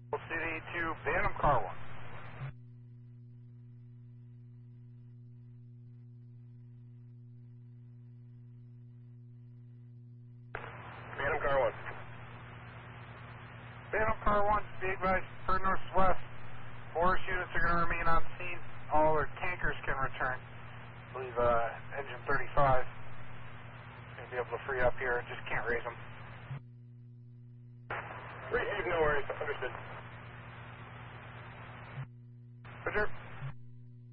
City to Phantom Car 1. Phantom Car 1. Phantom Car 1, be advised for northwest. Forest units are going to remain on scene. All their tankers can return. I believe engine 35 going to be able to free up here. Just can't raise them.